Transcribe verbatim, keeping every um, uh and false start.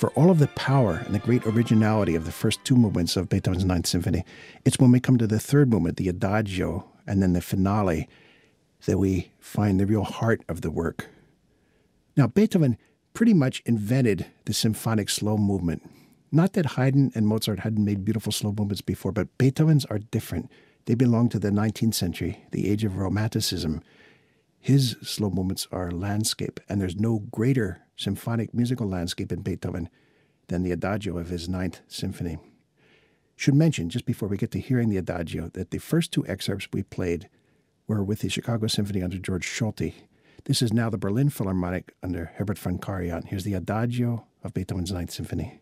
for all of the power and the great originality of the first two movements of Beethoven's Ninth Symphony, it's when we come to the third movement, the Adagio, and then the finale, that we find the real heart of the work. Now, Beethoven pretty much invented the symphonic slow movement. Not that Haydn and Mozart hadn't made beautiful slow movements before, but Beethoven's are different. They belong to the nineteenth century, the age of Romanticism. His slow movements are landscape, and there's no greater symphonic musical landscape in Beethoven than the Adagio of his Ninth Symphony. Should mention, just before we get to hearing the Adagio, that the first two excerpts we played were with the Chicago Symphony under George Solti. This is now the Berlin Philharmonic under Herbert von Karajan. Here's the Adagio of Beethoven's Ninth Symphony.